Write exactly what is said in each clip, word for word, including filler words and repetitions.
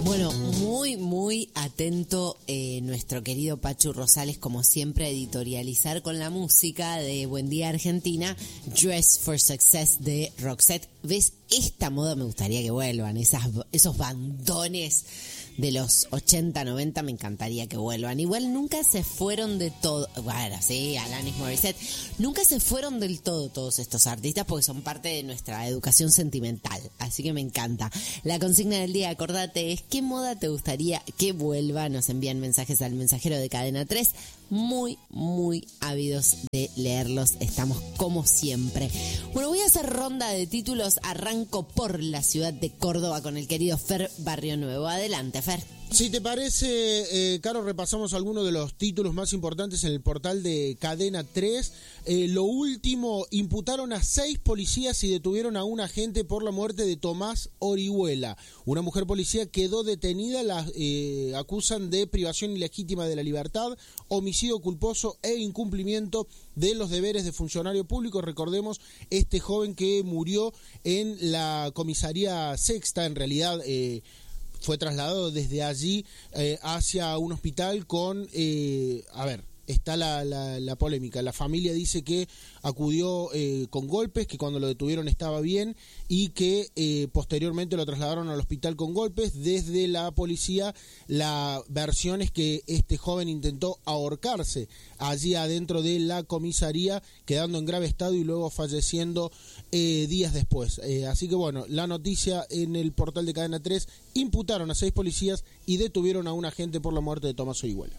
Bueno, muy, muy atento eh, nuestro querido Pachu Rosales, como siempre, a editorializar con la música de Buen Día Argentina, Dress for Success de Roxette. ¿Ves? Esta moda me gustaría que vuelvan, esas, esos bandones de los ochenta, noventa me encantaría que vuelvan. Igual nunca se fueron de todo, bueno, sí, Alanis Morissette, nunca se fueron del todo todos estos artistas porque son parte de nuestra educación sentimental, así que me encanta. La consigna del día, acordate, es ¿qué moda te gustaría que vuelva? Nos envían mensajes al mensajero de Cadena tres, muy, muy ávidos de leerlos, estamos como siempre. Bueno, voy a hacer ronda de títulos, arranco por la ciudad de Córdoba con el querido Fer Barrio Nuevo. Adelante, Fer. Si te parece, eh, Caro, repasamos algunos de los títulos más importantes en el portal de Cadena tres. Eh, lo último, imputaron a seis policías y detuvieron a un agente por la muerte de Tomás Orihuela. Una mujer policía quedó detenida, la eh, acusan de privación ilegítima de la libertad, homicidio culposo e incumplimiento de los deberes de funcionario público. Recordemos, este joven que murió en la comisaría sexta, en realidad eh, fue trasladado desde allí eh, hacia un hospital con, eh, a ver, está la, la, la polémica. La familia dice que acudió eh, con golpes, que cuando lo detuvieron estaba bien y que eh, posteriormente lo trasladaron al hospital con golpes. Desde la policía, la versión es que este joven intentó ahorcarse allí adentro de la comisaría, quedando en grave estado y luego falleciendo eh, días después. Eh, así que bueno, la noticia en el portal de Cadena tres, imputaron a seis policías y detuvieron a un agente por la muerte de Tomás Orihuela.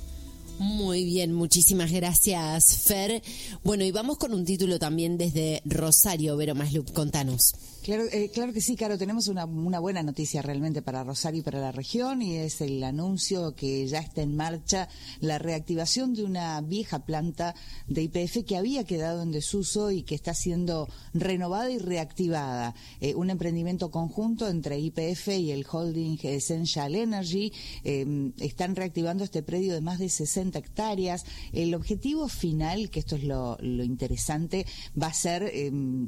Muy bien, muchísimas gracias, Fer. Bueno, y vamos con un título también desde Rosario. Vero Maslup, contanos. Claro, eh, claro que sí, Caro, tenemos una, una buena noticia realmente para Rosario y para la región, y es el anuncio que ya está en marcha la reactivación de una vieja planta de Y P F que había quedado en desuso y que está siendo renovada y reactivada. Eh, un emprendimiento conjunto entre Y P F y el holding Essential Energy. Eh, están reactivando este predio de más de sesenta hectáreas. El objetivo final, que esto es lo, lo interesante, va a ser Eh,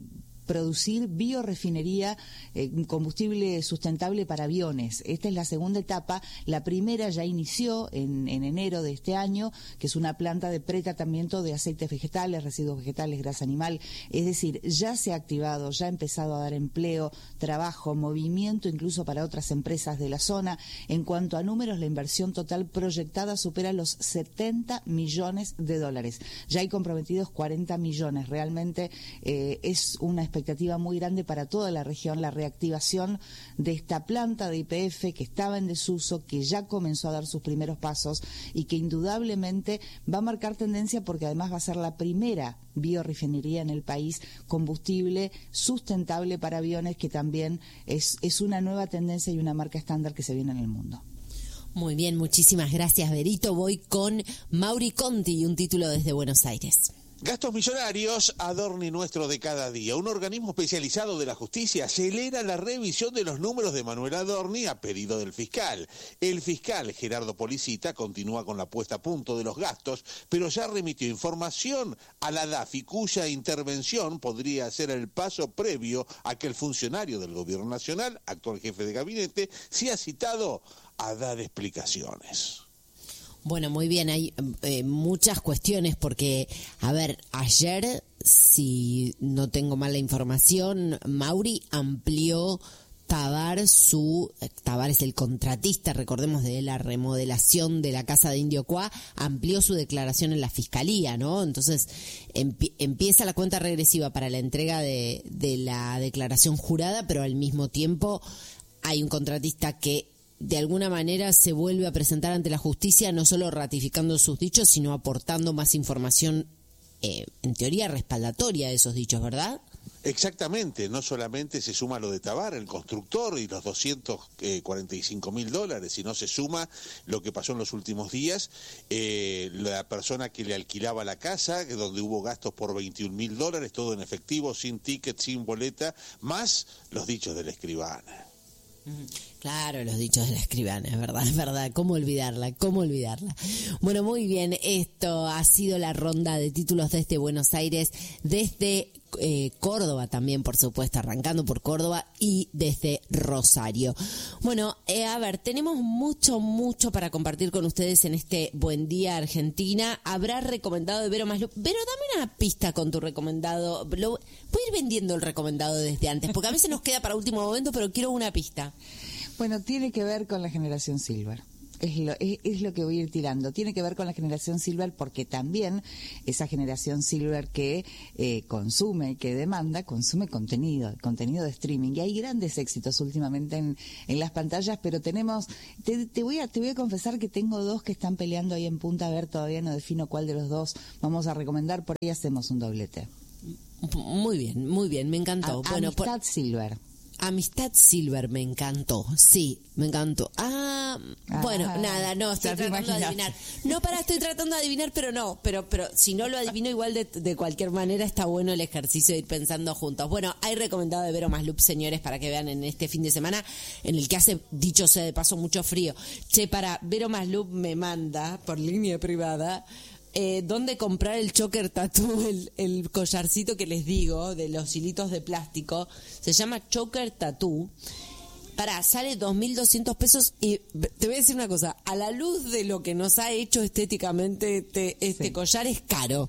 producir biorefinería, eh, combustible sustentable para aviones. Esta es la segunda etapa. La primera ya inició en, en enero de este año, que es una planta de pretratamiento de aceites vegetales, residuos vegetales, grasa animal. Es decir, ya se ha activado, ya ha empezado a dar empleo, trabajo, movimiento incluso para otras empresas de la zona. En cuanto a números, la inversión total proyectada supera los setenta millones de dólares. Ya hay comprometidos cuarenta millones. Realmente eh, es una expectativa muy grande para toda la región, la reactivación de esta planta de Y P F que estaba en desuso, que ya comenzó a dar sus primeros pasos y que indudablemente va a marcar tendencia porque además va a ser la primera biorefinería en el país, combustible sustentable para aviones, que también es, es una nueva tendencia y una marca estándar que se viene en el mundo. Muy bien, muchísimas gracias, Berito. Voy con Mauri Conti y un título desde Buenos Aires. Gastos millonarios, Adorni nuestro de cada día. Un organismo especializado de la justicia acelera la revisión de los números de Manuel Adorni a pedido del fiscal. El fiscal Gerardo Policita continúa con la puesta a punto de los gastos, pero ya remitió información a la D A F I, cuya intervención podría ser el paso previo a que el funcionario del Gobierno Nacional, actual jefe de gabinete, sea citado a dar explicaciones. Bueno, muy bien, hay eh, muchas cuestiones porque, a ver, ayer, si no tengo mala información, Mauri amplió Tabar su, Tabar es el contratista, recordemos, de la remodelación de la casa de Indio Cuá, amplió su declaración en la fiscalía, ¿no? Entonces empie, empieza la cuenta regresiva para la entrega de, de la declaración jurada, pero al mismo tiempo hay un contratista que de alguna manera se vuelve a presentar ante la justicia, no solo ratificando sus dichos, sino aportando más información, eh, en teoría respaldatoria de esos dichos, ¿verdad? Exactamente, no solamente se suma lo de Tabar, el constructor, y los doscientos cuarenta y cinco mil dólares, sino se suma lo que pasó en los últimos días, eh, la persona que le alquilaba la casa, donde hubo gastos por veintiún mil dólares, todo en efectivo, sin ticket, sin boleta, más los dichos de la escribana. Claro, los dichos de la escribana, es verdad, es verdad, cómo olvidarla, cómo olvidarla. Bueno, muy bien, esto ha sido la ronda de títulos desde Buenos Aires, desde eh, Córdoba también, por supuesto, arrancando por Córdoba y desde Rosario. Bueno, eh, a ver, tenemos mucho, mucho para compartir con ustedes en este Buen Día Argentina. Habrá recomendado de Vero Maslup. Vero, dame una pista con tu recomendado. Lo, voy a ir vendiendo el recomendado desde antes, porque a veces nos queda para último momento, pero quiero una pista. Bueno, tiene que ver con la generación Silver. Es lo, es, es lo que voy a ir tirando. Tiene que ver con la generación Silver porque también esa generación Silver que eh, consume, que demanda, consume contenido, contenido de streaming. Y hay grandes éxitos últimamente en, en las pantallas, pero tenemos, te, te, voy a, te voy a confesar que tengo dos que están peleando ahí en punta. A ver, todavía no defino cuál de los dos vamos a recomendar, por ahí hacemos un doblete. Muy bien, muy bien, me encantó. A, bueno, Amistad por... Silver. Amistad Silver, me encantó, sí, me encantó. Ah, ah bueno, nada, no, estoy tratando de adivinar. No, para, estoy tratando de adivinar, pero no, pero pero si no lo adivino igual de, de cualquier manera está bueno el ejercicio de ir pensando juntos. Bueno, hay recomendado de Vero Maslup, señores, para que vean en este fin de semana, en el que hace, dicho sea de paso, mucho frío. Che, para, Vero Maslup me manda, por línea privada, Eh, dónde comprar el choker tattoo, el, el collarcito que les digo, de los hilitos de plástico. Se llama choker tattoo. Pará, sale dos mil doscientos pesos y te voy a decir una cosa, a la luz de lo que nos ha hecho estéticamente este, este sí. collar es caro.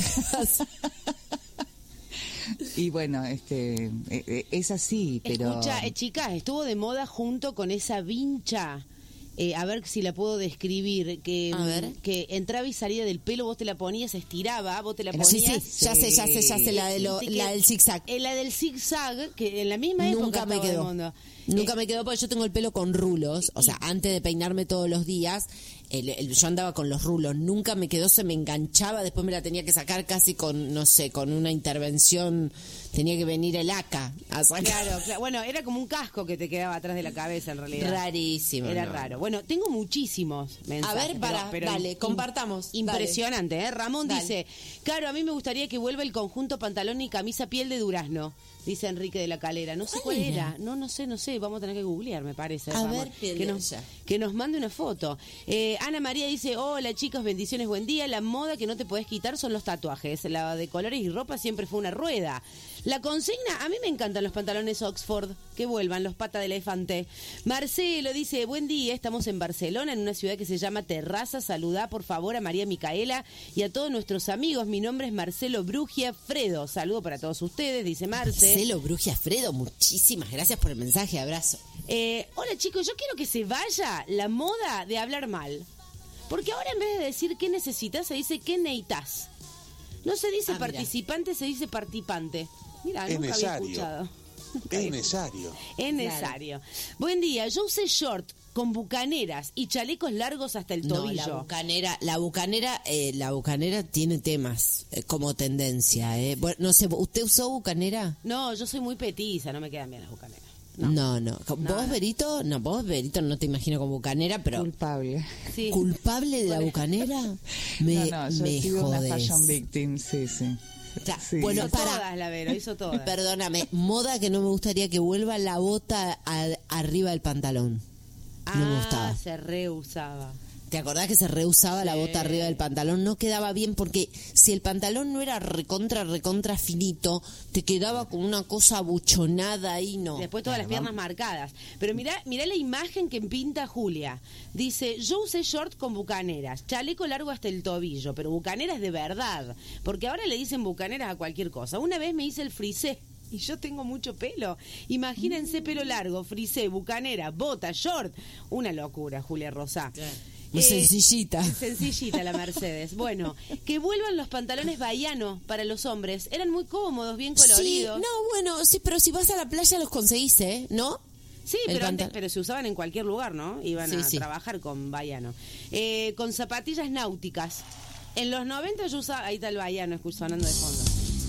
Y bueno, este es así, pero... Escucha, eh, chicas, estuvo de moda junto con esa vincha. Eh, a ver si la puedo describir, que, que entraba y salía del pelo, vos te la ponías, estiraba, vos te la ponías. Sí, sí, ya sé, ya sé, ya sé, la, de lo, la del zigzag. Eh, la del zigzag, que en la misma Nunca época me quedó. Del mundo. Nunca eh, me quedó porque yo tengo el pelo con rulos, o sea, antes de peinarme todos los días, el, el, yo andaba con los rulos, nunca me quedó, se me enganchaba, después me la tenía que sacar casi con, no sé, con una intervención, tenía que venir el A C A a sacar. Claro, claro, bueno, era como un casco que te quedaba atrás de la cabeza en realidad. Rarísimo. Era no. raro. Bueno, tengo muchísimos mensajes. A ver, para, pero, pero dale, in, compartamos. Impresionante, dale. ¿eh? Ramón dale. dice, claro, a mí me gustaría que vuelva el conjunto pantalón y camisa piel de durazno. Dice Enrique de la Calera. No sé cuál era. No, no sé, no sé. Vamos a tener que googlear, me parece. A Ramón. ver, piel que de nos, ella. que nos mande una foto. Eh, Ana María dice, hola chicos, bendiciones, buen día. La moda que no te podés quitar son los tatuajes. La de colores y ropa siempre fue una rueda. La consigna, a mí me encantan los pantalones Oxford, que vuelvan, los patas de elefante. Marcelo dice, buen día, estamos en Barcelona, en una ciudad que se llama Terraza. Saludá, por favor, a María Micaela y a todos nuestros amigos. Mi nombre es Marcelo Brugia Fredo. Saludo para todos ustedes, dice Marce. Marcelo Brugia Fredo, muchísimas gracias por el mensaje, abrazo. Eh, hola chicos, yo quiero que se vaya la moda de hablar mal. Porque ahora en vez de decir qué necesitas, se dice qué necesitas. No se dice ah, participante, mira. Se dice participante. Mira, es nunca necesario. había escuchado. Nunca es había necesario. Escuchado. Es necesario. Claro. Buen día, yo usé short con bucaneras y chalecos largos hasta el tobillo. No, la bucanera, la bucanera, eh, la bucanera tiene temas eh, como tendencia. Eh. Bueno, no sé, ¿usted usó bucanera? No, yo soy muy petiza, no me quedan bien las bucaneras. No, no. no. ¿Vos, no, Berito? No, vos, Berito, no te imagino con bucanera, pero... Culpable. Sí. ¿Culpable de la bucanera? Me, no, no, yo me he sido jodes. una fashion victim, sí, sí. Ya, sí. Bueno, hizo para, todas, la Vero, hizo todas. Perdóname, moda que no me gustaría que vuelva la bota a, arriba del pantalón. No ah, me gustaba. Se reusaba. ¿Te acordás que se reusaba sí. la bota arriba del pantalón? No quedaba bien porque si el pantalón no era recontra, recontra finito, te quedaba como una cosa abuchonada ahí, ¿no? Después todas las piernas marcadas. Pero mirá, mirá la imagen que pinta Julia. Dice, yo usé short con bucaneras, chaleco largo hasta el tobillo, pero bucaneras de verdad. Porque ahora le dicen bucaneras a cualquier cosa. Una vez me hice el frisé. Y yo tengo mucho pelo. Imagínense pelo largo, frisé, bucanera, bota, short. Una locura, Julia Rosá. Claro. Eh, sencillita. Sencillita la Mercedes. Bueno, que vuelvan los pantalones Baiano para los hombres. Eran muy cómodos, bien coloridos. Sí, no, bueno, sí, pero si vas a la playa los conseguís, ¿eh? ¿No? Sí, pero, antes, pero se usaban en cualquier lugar, ¿no? Iban sí, a sí. trabajar con Baiano. Eh, con zapatillas náuticas. En los noventa yo usaba... Ahí está el Baiano, sonando de fondo.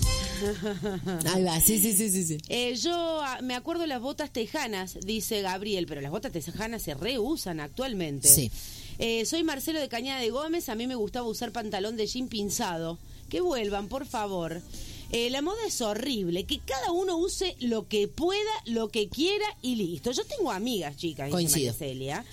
Ahí va, sí, sí, sí, sí, sí. Eh, yo me acuerdo las botas tejanas, dice Gabriel, pero las botas tejanas se reusan actualmente. Sí. Eh, soy Marcelo de Cañada de Gómez, a mí me gustaba usar pantalón de jean pinzado. Que vuelvan, por favor. Eh, la moda es horrible, que cada uno use lo que pueda, lo que quiera y listo. Yo tengo amigas, chicas, dice María Celia,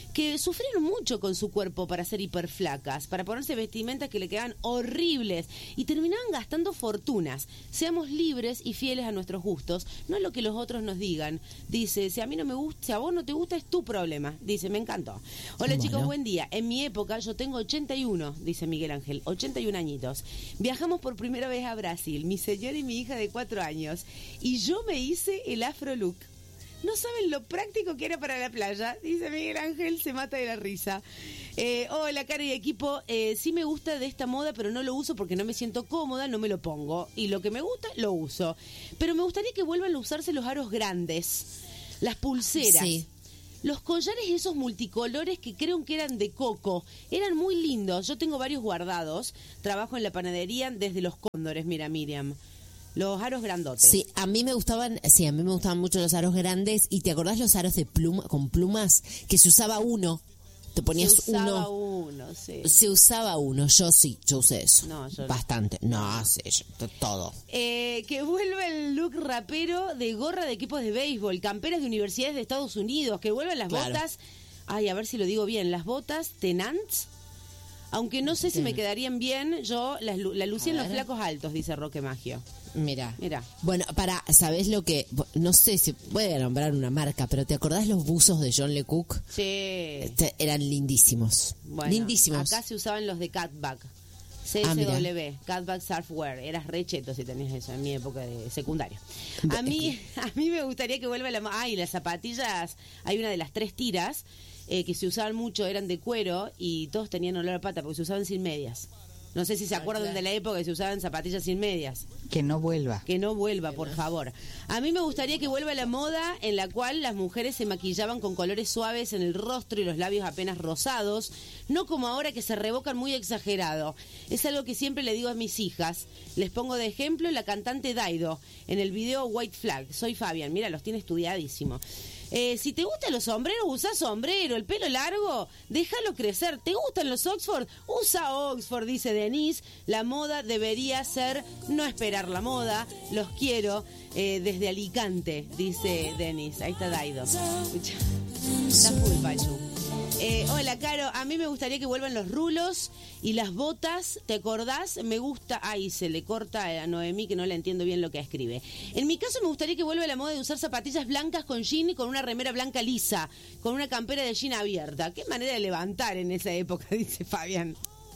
que sufrieron mucho con su cuerpo para ser hiperflacas, para ponerse vestimentas que le quedaban horribles y terminaban gastando fortunas. Seamos libres y fieles a nuestros gustos, no es lo que los otros nos digan. Dice, si a mí no me gusta, si a vos no te gusta es tu problema. Dice, me encantó. Hola Bueno. chicos, buen día. En mi época yo tengo ochenta y uno, dice Miguel Ángel, ochenta y un añitos. Viajamos por primera vez a Brasil, mi señora y mi hija de cuatro años, y yo me hice el afro look. No saben lo práctico que era para la playa, dice Miguel Ángel, se mata de la risa. Eh, hola, Cari y equipo, eh, sí me gusta de esta moda, pero no lo uso porque no me siento cómoda, no me lo pongo. Y lo que me gusta, lo uso. Pero me gustaría que vuelvan a usarse los aros grandes, las pulseras. Sí. Los collares esos multicolores que creo que eran de coco, eran muy lindos. Yo tengo varios guardados, trabajo en la panadería desde los cóndores, mira Miriam. Los aros grandotes. Sí, a mí me gustaban, sí, a mí me gustaban mucho los aros grandes. ¿Y te acordás los aros de pluma, con plumas? Que se usaba uno. Te ponías Se usaba uno. uno, sí. Se usaba uno. Yo sí, yo usé eso. No, yo no. Bastante. No, sí, yo, t- todo. Eh, que vuelva el look rapero de gorra de equipos de béisbol, camperas de universidades de Estados Unidos, que vuelvan las Claro. botas, ay, a ver si lo digo bien, las botas Tenants, aunque no sé si me quedarían bien, yo las lu- la lucía en los flacos altos, dice Roque Maggio. Mira. Mira. Bueno, para, ¿sabés lo que? No sé si voy a nombrar una marca, pero ¿te acordás los buzos de John Le Cook? Sí. Este, eran lindísimos. Bueno, lindísimos. acá se usaban los de Catback. C Ah, S mira. W, Catback Surfwear. Eras re cheto si tenías eso en mi época de secundario. A mí, a mí me gustaría que vuelva la... mo- Ay, las zapatillas, hay una de las tres tiras eh, que se usaban mucho, eran de cuero y todos tenían olor a pata porque se usaban sin medias. No sé si se acuerdan de la época que se usaban zapatillas sin medias. Que no vuelva. Que no vuelva, por favor. A mí me gustaría que vuelva la moda en la cual las mujeres se maquillaban con colores suaves en el rostro y los labios apenas rosados, no como ahora que se revocan muy exagerado. Es algo que siempre le digo a mis hijas. Les pongo de ejemplo la cantante Daido en el video White Flag. Soy Fabián, mira, los tiene estudiadísimo. Eh, si te gustan los sombreros, usa sombrero. El pelo largo, déjalo crecer. ¿Te gustan los Oxford? Usa Oxford, dice Denise. La moda debería ser no esperar la moda. Los quiero eh, desde Alicante, dice Denise. Ahí está Daido. Escucha. Está full, Pachu. Eh, hola, Caro. A mí me gustaría que vuelvan los rulos y las botas. ¿Te acordás? Me gusta... Ay, se le corta a Noemí que no le entiendo bien lo que escribe. En mi caso me gustaría que vuelva la moda de usar zapatillas blancas con jean y con una remera blanca lisa, con una campera de jean abierta. Qué manera de levantar en esa época, dice Fabián.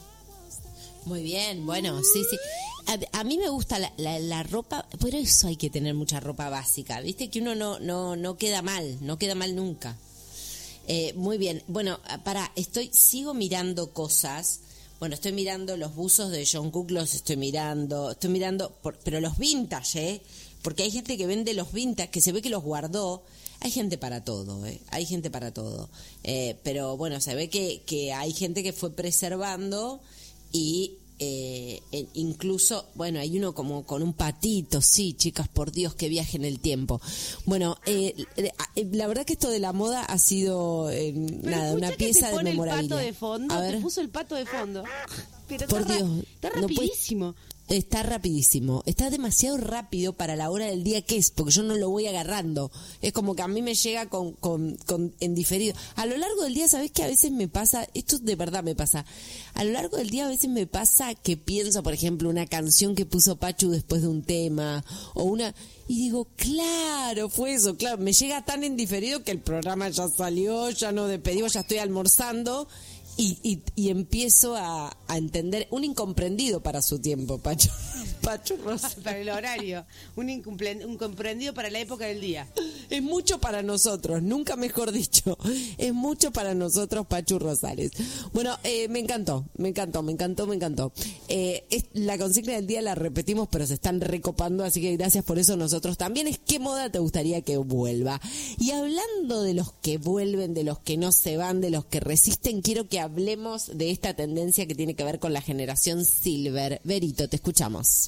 Muy bien, bueno, sí, sí. A, a mí me gusta la, la, la ropa, pero eso hay que tener mucha ropa básica. Viste que uno no, no, no queda mal, no queda mal nunca. Eh, muy bien, bueno, para, estoy, sigo mirando cosas. Bueno, estoy mirando los buzos de John Cook, los estoy mirando, estoy mirando, por, pero los vintage, ¿eh? Porque hay gente que vende los vintage, que se ve que los guardó. Hay gente para todo, ¿eh? Hay gente para todo. Eh, pero bueno, se ve que, que hay gente que fue preservando y... Eh, eh, incluso, bueno, hay uno como con un patito, sí, chicas, por Dios, que viaje en el tiempo. Bueno, eh, eh, eh, la verdad que esto de la moda ha sido eh, nada, una escucha que pieza te de pone el memorabilidad. pato de fondo, A ver, te puso el pato de fondo. Pero por está, ra- Dios, está no puede- rapidísimo. Está rapidísimo, está demasiado rápido para la hora del día que es, porque yo no lo voy agarrando. Es como que a mí me llega con, con, con en diferido. A lo largo del día, ¿sabés que a veces me pasa? Esto de verdad me pasa. A lo largo del día a veces me pasa que pienso, por ejemplo, una canción que puso Pachu después de un tema, o una... Y digo, claro, fue eso, claro. Me llega tan en diferido que el programa ya salió, ya no despedimos, ya estoy almorzando... Y, y, y empiezo a, a entender un incomprendido para su tiempo, Pacho. Pacho Rosa. Para el horario, un, incumple- un comprendido para la época del día. Es mucho para nosotros, nunca mejor dicho. Es mucho para nosotros, Pachu Rosales. Bueno, eh, me encantó, me encantó, me encantó, me encantó. Eh, es, la consigna del día la repetimos, pero se están recopando, así que gracias por eso nosotros también. Es ¿qué moda te gustaría que vuelva? Y hablando de los que vuelven, de los que no se van, de los que resisten, quiero que hablemos de esta tendencia que tiene que ver con la generación Silver. Verito, te escuchamos.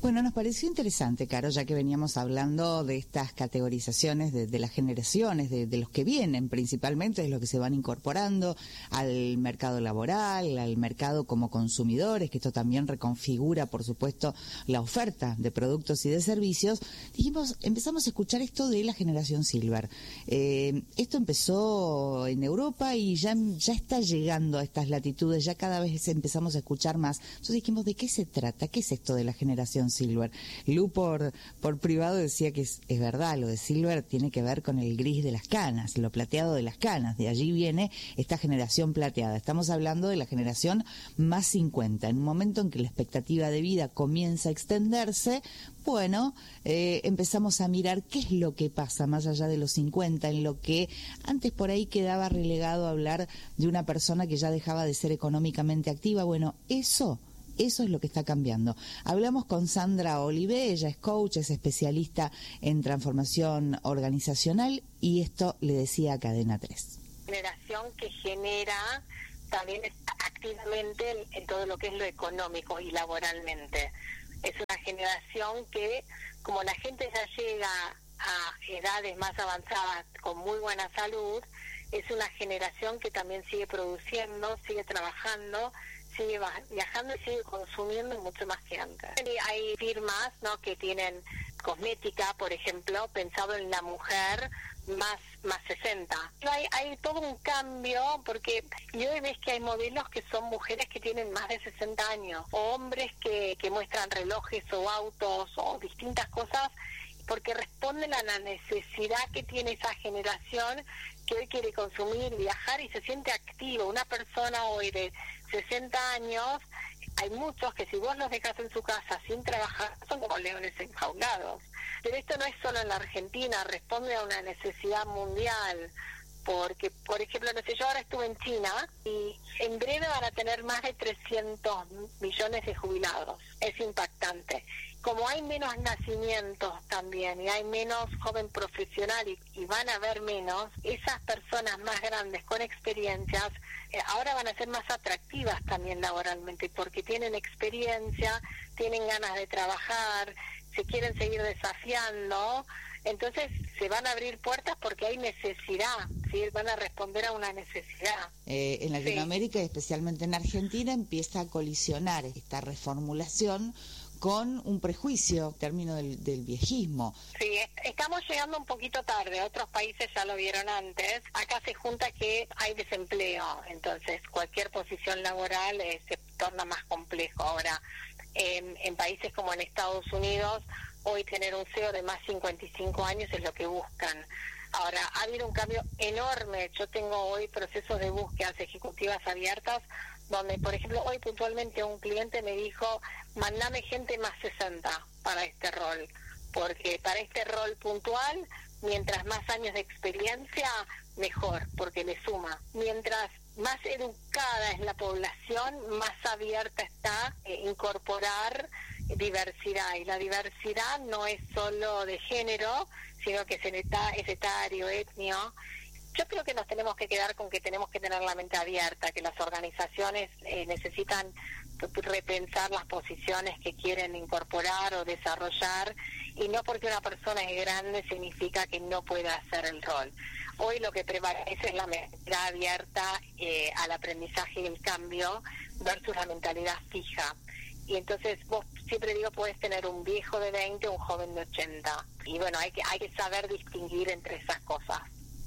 Bueno, nos pareció interesante, Caro, ya que veníamos hablando de estas categorizaciones de, de las generaciones, de, de los que vienen principalmente, de los que se van incorporando al mercado laboral, al mercado como consumidores, que esto también reconfigura, por supuesto, la oferta de productos y de servicios. Dijimos, empezamos a escuchar esto de la generación Silver. Eh, esto empezó en Europa y ya, ya está llegando a estas latitudes, ya cada vez empezamos a escuchar más. Entonces dijimos, ¿de qué se trata? ¿Qué es esto de la generación Silver? Lu por, por privado decía que es, es verdad, lo de Silver tiene que ver con el gris de las canas, lo plateado de las canas, de allí viene esta generación plateada. Estamos hablando de la generación más cincuenta, en un momento en que la expectativa de vida comienza a extenderse. Bueno, eh, empezamos a mirar qué es lo que pasa más allá de los cincuenta, en lo que antes por ahí quedaba relegado a hablar de una persona que ya dejaba de ser económicamente activa. Bueno, eso... Eso es lo que está cambiando. Hablamos con Sandra Olive, ella es coach, es especialista en transformación organizacional y esto le decía a Cadena tres. Generación que genera también activamente en, en todo lo que es lo económico y laboralmente. Es una generación que, como la gente ya llega a edades más avanzadas con muy buena salud, es una generación que también sigue produciendo, sigue trabajando, sigue viajando y sigue consumiendo mucho más que antes. Hay firmas, ¿no?, que tienen cosmética, por ejemplo, pensado en la mujer más más sesenta. Hay, hay todo un cambio, porque yo ves que hay modelos que son mujeres que tienen más de sesenta años, o hombres que, que muestran relojes o autos o distintas cosas, porque responden a la necesidad que tiene esa generación que hoy quiere consumir, viajar y se siente activo. Una persona hoy de sesenta años, hay muchos que si vos los dejas en su casa sin trabajar, son como leones enjaulados. Pero esto no es solo en la Argentina, responde a una necesidad mundial. Porque, por ejemplo, no sé, yo ahora estuve en China y en breve van a tener más de trescientos millones de jubilados. Es impactante. Como hay menos nacimientos también y hay menos joven profesional y, y van a haber menos, esas personas más grandes con experiencias eh, ahora van a ser más atractivas también laboralmente porque tienen experiencia, tienen ganas de trabajar, se quieren seguir desafiando. Entonces se van a abrir puertas porque hay necesidad, ¿sí? Van a responder a una necesidad. Eh, en Latinoamérica, sí, y especialmente en Argentina, empieza a colisionar esta reformulación con un prejuicio, término del, del viejismo. Sí, estamos llegando un poquito tarde, otros países ya lo vieron antes. Acá se junta que hay desempleo, entonces cualquier posición laboral eh, se torna más complejo. Ahora, en, en países como en Estados Unidos, hoy tener un C E O de más cincuenta y cinco años es lo que buscan. Ahora, ha habido un cambio enorme. Yo tengo hoy procesos de búsquedas ejecutivas abiertas donde, por ejemplo, hoy puntualmente un cliente me dijo, mandame gente más sesenta para este rol, porque para este rol puntual, mientras más años de experiencia, mejor, porque le suma. Mientras más educada es la población, más abierta está a incorporar diversidad, y la diversidad no es solo de género, sino que es, eta, es etario, etnio. Yo creo que nos tenemos que quedar con que tenemos que tener la mente abierta, que las organizaciones eh, necesitan repensar las posiciones que quieren incorporar o desarrollar, y no porque una persona es grande significa que no pueda hacer el rol. Hoy lo que prevalece es la mentalidad abierta eh, al aprendizaje y el cambio versus la mentalidad fija. Y entonces vos, siempre digo, puedes tener un viejo de veinte o un joven de ochenta. Y bueno, hay que, hay que saber distinguir entre esas cosas.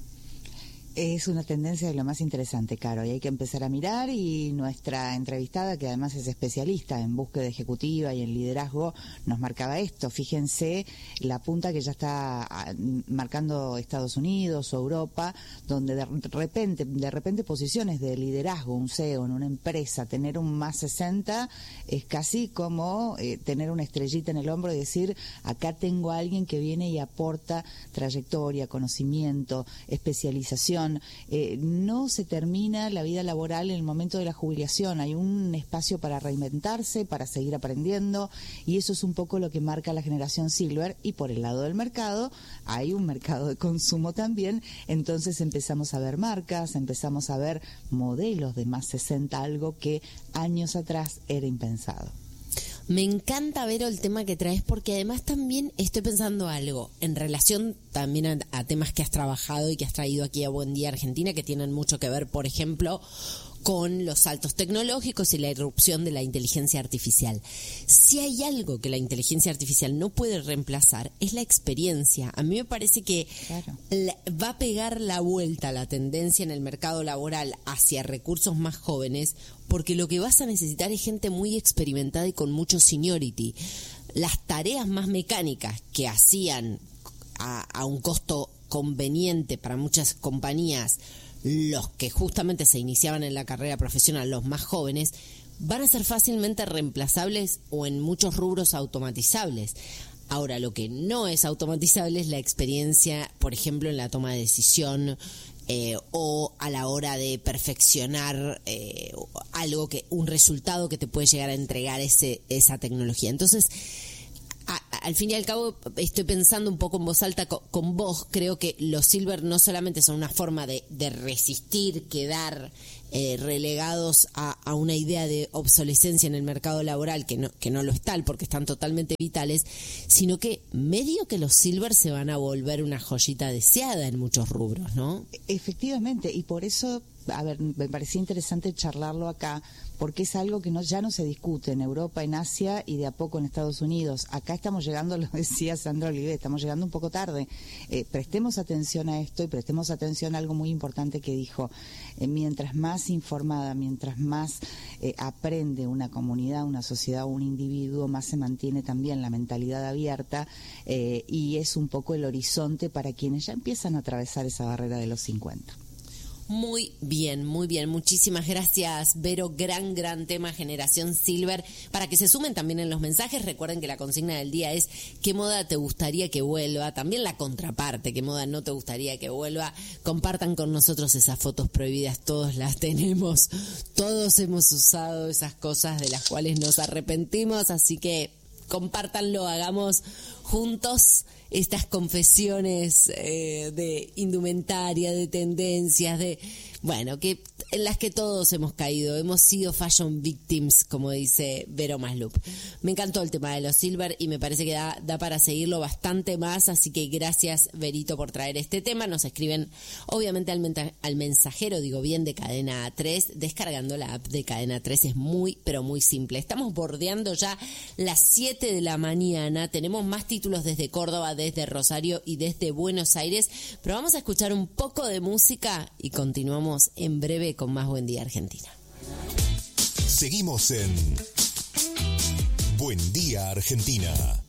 Es una tendencia de lo más interesante, Caro, y hay que empezar a mirar, y nuestra entrevistada, que además es especialista en búsqueda ejecutiva y en liderazgo, nos marcaba esto. Fíjense la punta que ya está marcando Estados Unidos o Europa, donde de repente, de repente posiciones de liderazgo, un C E O en una empresa, tener un más sesenta, es casi como eh, tener una estrellita en el hombro y decir, acá tengo a alguien que viene y aporta trayectoria, conocimiento, especialización. Eh, no se termina la vida laboral en el momento de la jubilación, hay un espacio para reinventarse, para seguir aprendiendo, y eso es un poco lo que marca la generación Silver. Y por el lado del mercado hay un mercado de consumo también, entonces empezamos a ver marcas, empezamos a ver modelos de más sesenta, algo que años atrás era impensado. Me encanta, Vero, el tema que traes, porque además también estoy pensando algo en relación también a, a temas que has trabajado y que has traído aquí a Buen Día Argentina, que tienen mucho que ver, por ejemplo, con los saltos tecnológicos y la irrupción de la inteligencia artificial. Si hay algo que la inteligencia artificial no puede reemplazar, es la experiencia. A mí me parece que claro. la, va a pegar la vuelta a la tendencia en el mercado laboral hacia recursos más jóvenes, porque lo que vas a necesitar es gente muy experimentada y con mucho seniority. Las tareas más mecánicas que hacían a, a un costo conveniente para muchas compañías los que justamente se iniciaban en la carrera profesional, los más jóvenes, van a ser fácilmente reemplazables o en muchos rubros automatizables. Ahora, lo que no es automatizable es la experiencia, por ejemplo, en la toma de decisión eh, o a la hora de perfeccionar eh, algo que, un resultado que te puede llegar a entregar ese, esa tecnología. Entonces, A, al fin y al cabo, estoy pensando un poco en voz alta con, con vos. Creo que los Silver no solamente son una forma de, de resistir, quedar eh, relegados a, a una idea de obsolescencia en el mercado laboral, que no, que no lo es tal, porque están totalmente vitales, sino que medio que los Silver se van a volver una joyita deseada en muchos rubros, ¿no? Efectivamente, y por eso, a ver, me parecía interesante charlarlo acá, porque es algo que no, ya no se discute en Europa, en Asia y de a poco en Estados Unidos. Acá estamos llegando, lo decía Sandra Olivet, estamos llegando un poco tarde. Eh, prestemos atención a esto y prestemos atención a algo muy importante que dijo. Eh, mientras más informada, mientras más eh, aprende una comunidad, una sociedad, un individuo, más se mantiene también la mentalidad abierta eh, y es un poco el horizonte para quienes ya empiezan a atravesar esa barrera de los cincuenta. Muy bien, muy bien. Muchísimas gracias, Vero. Gran, gran tema, Generación Silver. Para que se sumen también en los mensajes, recuerden que la consigna del día es ¿qué moda te gustaría que vuelva? También la contraparte, ¿qué moda no te gustaría que vuelva? Compartan con nosotros esas fotos prohibidas, todos las tenemos. Todos hemos usado esas cosas de las cuales nos arrepentimos, así que compártanlo, hagamos juntos estas confesiones eh, de indumentaria, de tendencias, de bueno, que en las que todos hemos caído, hemos sido fashion victims, como dice Vero Maslup. Me encantó el tema de los Silver y me parece que da, da para seguirlo bastante más, así que gracias, Verito, por traer este tema. Nos escriben, obviamente, al, menta- al mensajero, digo bien, de Cadena tres, descargando la app de Cadena tres, es muy, pero muy simple. Estamos bordeando ya las siete de la mañana, tenemos más títulos desde Córdoba, desde Rosario y desde Buenos Aires, pero vamos a escuchar un poco de música y continuamos en breve con más Buen Día Argentina. Seguimos en Buen Día Argentina.